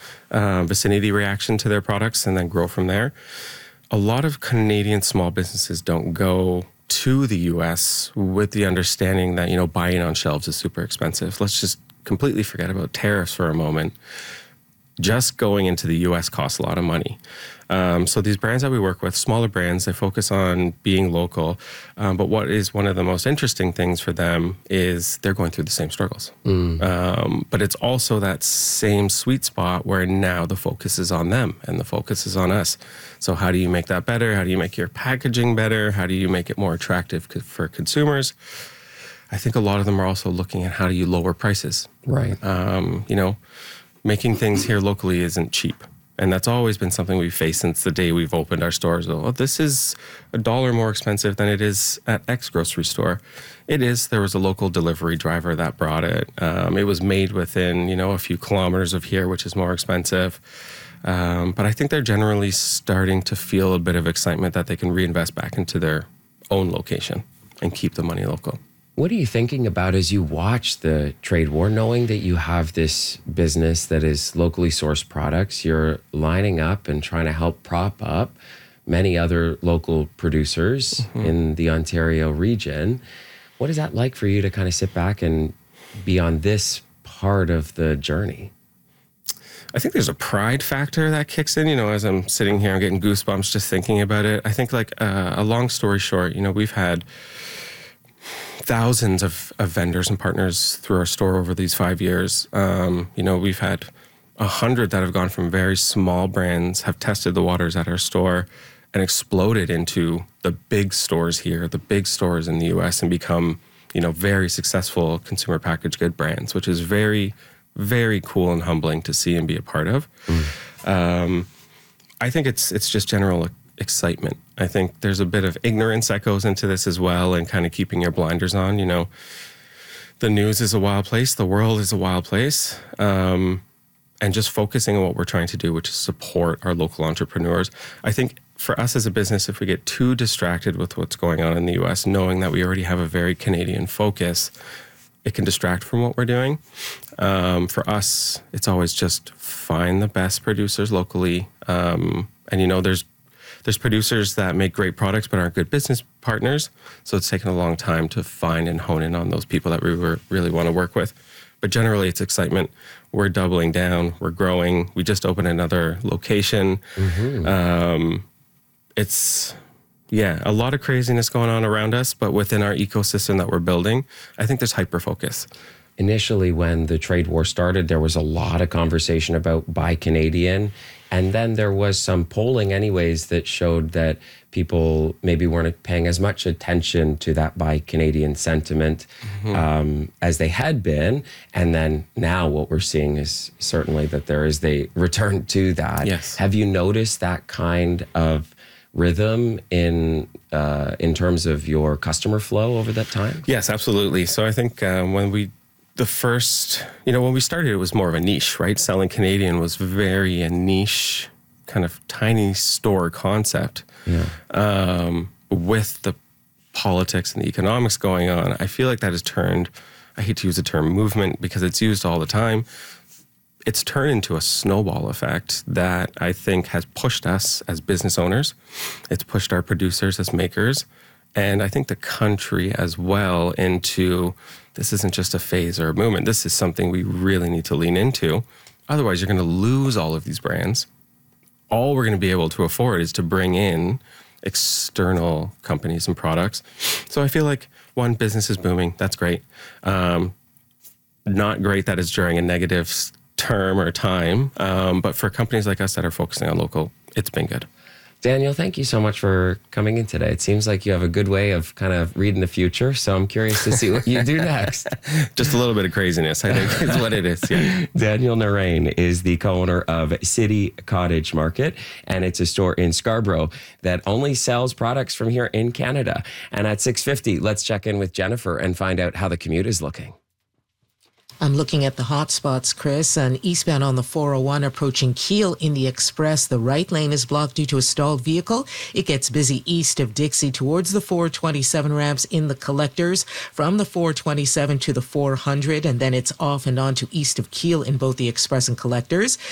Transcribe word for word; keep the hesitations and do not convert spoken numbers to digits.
uh, vicinity reaction to their products and then grow from there. A lot of Canadian small businesses don't go to the U S with the understanding that, you know, buying on shelves is super expensive. Let's just completely forget about tariffs for a moment. Just going into the U S costs a lot of money. Um, so these brands that we work with, smaller brands, they focus on being local. Um, but what is one of the most interesting things for them is they're going through the same struggles. Mm. Um, but it's also that same sweet spot where now the focus is on them and the focus is on us. So how do you make that better? How do you make your packaging better? How do you make it more attractive for consumers? I think a lot of them are also looking at how do you lower prices. Right. Um, you know, making things here locally isn't cheap. And that's always been something we've faced since the day we've opened our stores. Well, this is a dollar more expensive than it is at X grocery store. It is. There was a local delivery driver that brought it. Um, it was made within, you know, a few kilometers of here, which is more expensive. Um, but I think they're generally starting to feel a bit of excitement that they can reinvest back into their own location and keep the money local. What are you thinking about as you watch the trade war, knowing that you have this business that is locally sourced products? You're lining up and trying to help prop up many other local producers mm-hmm. in the Ontario region. What is that like for you to kind of sit back and be on this part of the journey? I think there's a pride factor that kicks in. You know, as I'm sitting here, I'm getting goosebumps just thinking about it. I think, like, uh, a long story short, you know, we've had thousands of, of vendors and partners through our store over these five years. Um, you know, we've had a hundred that have gone from very small brands, have tested the waters at our store and exploded into the big stores here, the big stores in the U S, and become, you know, very successful consumer packaged good brands, which is very, very cool and humbling to see and be a part of. Mm. Um, I think it's it's just general excitement. I think there's a bit of ignorance that goes into this as well, and kind of keeping your blinders on. You know, the news is a wild place. The world is a wild place. Um, and just focusing on what we're trying to do, which is support our local entrepreneurs. I think for us as a business, if we get too distracted with what's going on in the U S, knowing that we already have a very Canadian focus, it can distract from what we're doing. Um, for us, it's always just find the best producers locally. Um, and, you know, there's There's producers that make great products but aren't good business partners. So it's taken a long time to find and hone in on those people that we were, really want to work with. But generally, it's excitement. We're doubling down. We're growing. We just opened another location. Mm-hmm. Um, it's, yeah, a lot of craziness going on around us. But within our ecosystem that we're building, I think there's hyper-focus. Initially, when the trade war started, there was a lot of conversation about buy Canadian. And then there was some polling anyways that showed that people maybe weren't paying as much attention to that buy Canadian sentiment mm-hmm. um, as they had been. And then now what we're seeing is certainly that there is the return to that. Yes. Have you noticed that kind of rhythm in uh, in terms of your customer flow over that time? Yes, absolutely. So I think um, when we The first, you know, when we started, it was more of a niche, right? Selling Canadian was very a niche, kind of tiny store concept. Yeah. Um, with the politics and the economics going on, I feel like that has turned, I hate to use the term movement because it's used all the time. It's turned into a snowball effect that I think has pushed us as business owners. It's pushed our producers as makers. And I think the country as well into, this isn't just a phase or a movement. This is something we really need to lean into. Otherwise, you're going to lose all of these brands. All we're going to be able to afford is to bring in external companies and products. So I feel like, one, business is booming. That's great. Um, not great that it's during a negative term or time. Um, but for companies like us that are focusing on local, it's been good. Daniel, thank you so much for coming in today. It seems like you have a good way of kind of reading the future, so I'm curious to see what you do next. Just a little bit of craziness, I think, is what it is. Yeah. Daniel Narain is the co-owner of City Cottage Market, and it's a store in Scarborough that only sells products from here in Canada. And at six fifty, let's check in with Jennifer and find out how the commute is looking. I'm looking at the hot spots, Chris, and eastbound on the four oh one approaching Keele in the Express. The right lane is blocked due to a stalled vehicle. It gets busy east of Dixie towards the four twenty-seven ramps in the collectors, from the four twenty-seven to the four hundred, and then it's off and on to east of Keele in both the Express and collectors.